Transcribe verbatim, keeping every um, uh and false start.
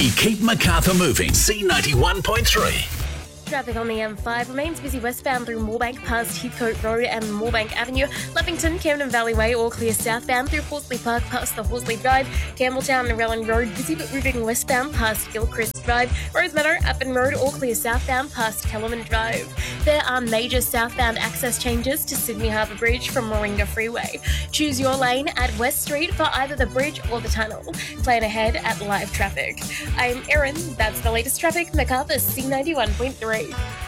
We keep Macarthur moving. C ninety-one point three. Traffic on the M five remains busy westbound through Moorebank past Heathcote Road and Moorebank Avenue. Leppington, Camden Valley Way, all clear southbound through Horsley Park past the Horsley Drive. Campbelltown and Relland Road busy but moving westbound past Gilchrist Drive. Rosemeadow, Appin Road, all clear southbound past Kellerman Drive. There are major southbound access changes to Sydney Harbour Bridge from Moringa Freeway. Choose your lane at West Street for either the bridge or the tunnel. Plan ahead at Live Traffic. I'm Erin. That's the latest traffic. Macarthur C ninety-one point three.